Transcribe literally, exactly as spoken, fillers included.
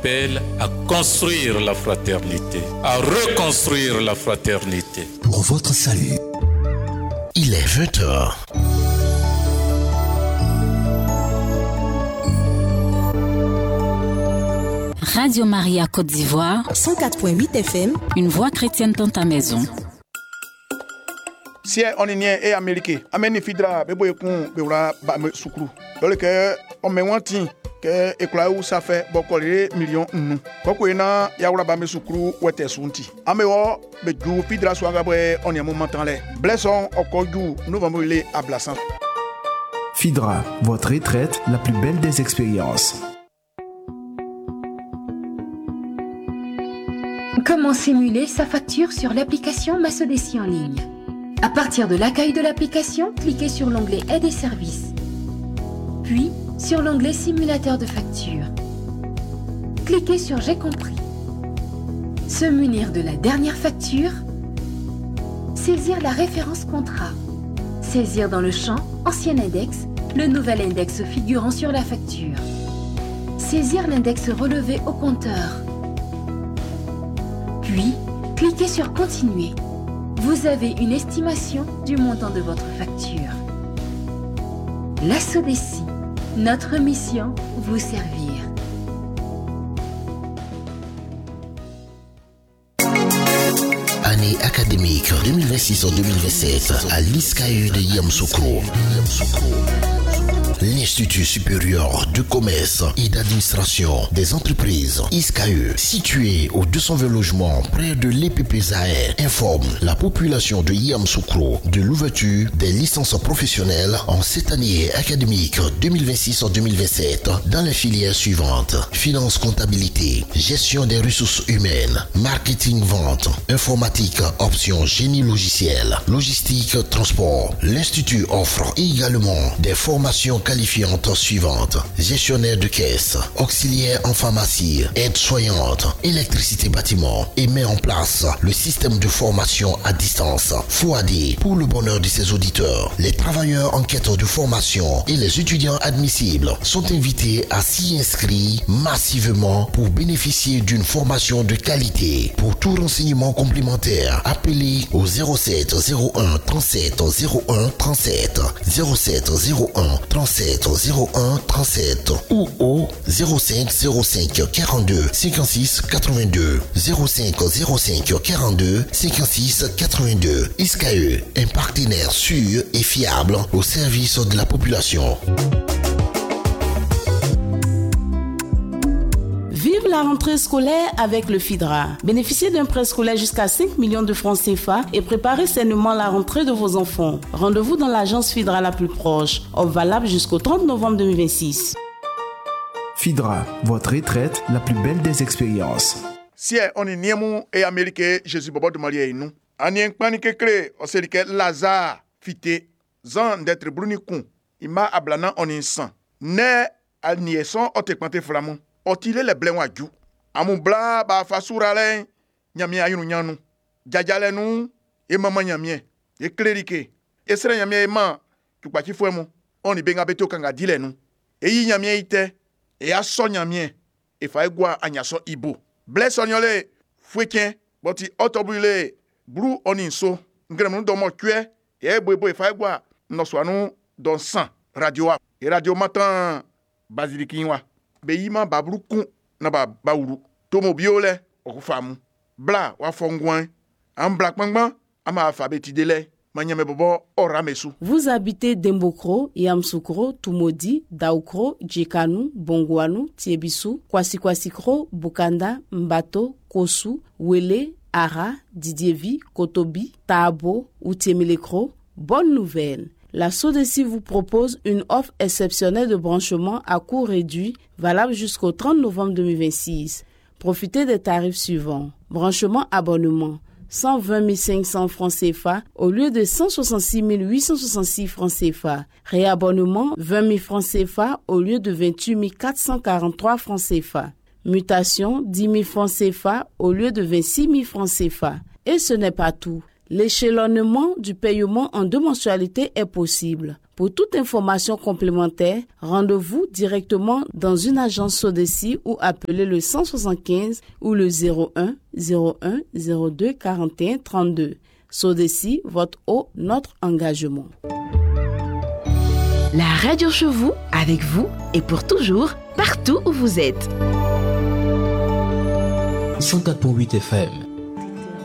appelle à construire la fraternité, à reconstruire la fraternité. Pour votre salut, il est vingt heures. Radio Maria Côte d'Ivoire, cent quatre virgule huit F M, une voix chrétienne dans ta maison. Si on est né et américain, amène fidra, bebo ekun, beura ba me sukru. Dole que on me wanti que ekula ou ça fait bokole million nu. Koko ena ya ura ba me sukru wete sunti. Ame wo be ju fidra swanga boy on est moment temps le. Blesson okoju nous vamos les ablassant. Fidra, votre retraite, la plus belle des expériences. Comment simuler sa facture sur l'application Massodessi en ligne? À partir de l'accueil de l'application, cliquez sur l'onglet Aide et services, puis sur l'onglet Simulateur de facture. Cliquez sur J'ai compris. Se munir de la dernière facture, saisir la référence contrat, saisir dans le champ Ancien index le nouvel index figurant sur la facture, saisir l'index relevé au compteur, puis cliquez sur Continuer. Vous avez une estimation du montant de votre facture. La Sodessi, notre mission, vous servir. Année académique deux mille vingt-six deux mille vingt-sept à l'I S C A U de Yamoussoukro. L'Institut supérieur de commerce et d'administration des entreprises I S C A U, situé au deux cent vingt logements près de l'E P P Zahir, informe la population de Yamoussoukro de l'ouverture des licences professionnelles en cette année académique deux mille vingt-six deux mille vingt-sept dans les filières suivantes: finance, comptabilité, gestion des ressources humaines, marketing, vente, informatique, option génie logiciel, logistique, transport. L'Institut offre également des formations qualifiantes suivantes: gestionnaire de caisse, auxiliaire en pharmacie, aide-soignante, électricité bâtiment, et met en place le système de formation à distance F O A D pour le bonheur de ses auditeurs. Les travailleurs en quête de formation et les étudiants admissibles sont invités à s'y inscrire massivement pour bénéficier d'une formation de qualité. Pour tout renseignement complémentaire, appelez au zéro sept zéro un trente-sept zéro un trente-sept, zéro sept zéro un trente-sept zéro un trente-sept ou au zéro cinq zéro cinq quarante-deux cinquante-six quatre-vingt-deux, zéro cinq zéro cinq quarante-deux cinquante-six quatre-vingt-deux. I S C A U, un partenaire sûr et fiable au service de la population. Vive la rentrée scolaire avec le FIDRA. Bénéficiez d'un prêt scolaire jusqu'à cinq millions de francs C F A et préparez sainement la rentrée de vos enfants. Rendez-vous dans l'agence FIDRA la plus proche. Offre valable jusqu'au trente novembre deux mille vingt-six. FIDRA, votre retraite, la plus belle des expériences. Si on est niemou et américain, Jésus bobo de Marie nous. Anien panique cré, on sait que Lazare fité, zan d'être brunicon. Ima ablana on est sang. Ne al niesson o te quante flamon. Otile le blen waju. Amun bla ba fasura len. Nyami ayunu nyanu. Jajale nou. E maman nyamie. E klerike. E sere nyamie e man. Kukwa ki fwe mon. On y benga beto kanga dile nou. E yi nyamie ite. E a son nyamie. E fa e gwa anyason ibo. Bles onyole. Fweken. Boti otobrile. Brou oninso. Ngrem nou domo kwe. E e boe fa e gwa. Noswa nou don san. Radio a. E radio matan. Baziliki wa. Beyima babru kun na ba bauru tomo biole okufamu bla wa fongwan am black mangban ama alphabeti dele manyame bobo oramesu. Vous habitez Dembokro, Yamoussoukro, Tumodi, Daoukro, Djekanu, Bongouanou, Tiebisu, Kwasi-Kwasikro, Bukanda, Mbato, Kosu, Wele, Ara, Didievi, Kotobi, Taabo ou Tiemelekro. Bonne nouvelle! La Sodessi vous propose une offre exceptionnelle de branchement à coût réduit valable jusqu'au trente novembre deux mille vingt-six. Profitez des tarifs suivants. Branchement abonnement cent vingt mille cinq cents francs C F A au lieu de cent soixante-six mille huit cent soixante-six francs C F A. Réabonnement vingt mille francs C F A au lieu de vingt-huit mille quatre cent quarante-trois francs C F A. Mutation dix mille francs C F A au lieu de vingt-six mille francs C F A. Et ce n'est pas tout. L'échelonnement du paiement en deux mensualités est possible. Pour toute information complémentaire, rendez-vous directement dans une agence Sodeci ou appelez le cent soixante-quinze ou le zéro un zéro un zéro deux quarante et un trente-deux. Sodeci, votre eau, notre engagement. La radio chez vous, avec vous et pour toujours, partout où vous êtes. cent quatre virgule huit F M,